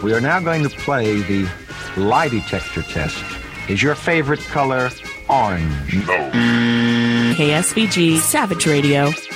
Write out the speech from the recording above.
We are now going to play the lie detector test. Is your favorite color orange? KSVG Savage Radio.